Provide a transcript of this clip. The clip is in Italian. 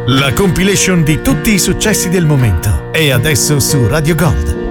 La compilation di tutti i successi del momento è adesso su Radio Gold.